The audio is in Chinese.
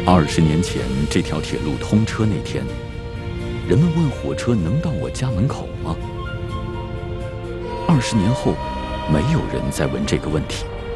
20年前这条铁路通车那天，人们问火车能到我家门口吗？20年后，没有人再问这个问题。